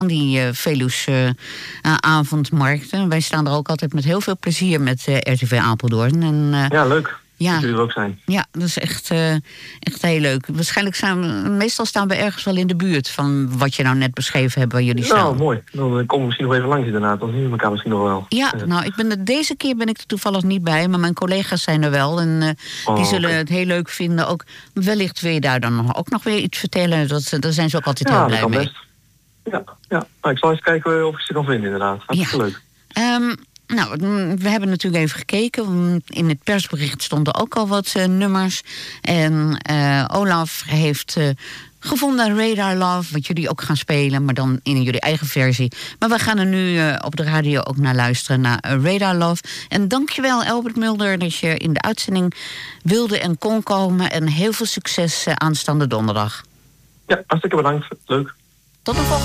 die Veluws-avondmarkten. Wij staan er ook altijd met heel veel plezier met RTV Apeldoorn. En, ja, leuk. Ja. Dat jullie er ook zijn. Ja, dat is echt heel leuk. Waarschijnlijk meestal staan we ergens wel in de buurt van wat je nou net beschreven hebt waar jullie staan. Nou, mooi. Dan komen we misschien nog even langs inderdaad. Dan zien we elkaar misschien nog wel. Ja, nou, deze keer ben ik er toevallig niet bij, maar mijn collega's zijn er wel. En die zullen het heel leuk vinden. Ook, wellicht wil je daar dan ook nog weer iets vertellen. Daar zijn ze ook altijd heel blij mee. Best. Ja. Nou, ik zal eens kijken of ik ze kan vinden inderdaad. Hartstikke leuk. Nou, we hebben natuurlijk even gekeken. In het persbericht stonden ook al wat nummers. En Olaf heeft gevonden Radar Love, wat jullie ook gaan spelen, maar dan in jullie eigen versie. Maar we gaan er nu op de radio ook naar luisteren, naar Radar Love. En dankjewel, Albert Mulder, dat je in de uitzending wilde en kon komen. En heel veel succes aanstaande donderdag. Ja, hartstikke bedankt. Leuk. Tot de volgende.